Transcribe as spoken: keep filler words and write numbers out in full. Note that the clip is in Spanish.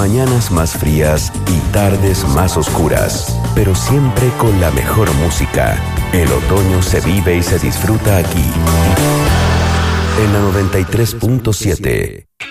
mañanas más frías y tardes más oscuras, pero siempre con la mejor música. El otoño se vive y se disfruta aquí, en la noventa y tres punto siete.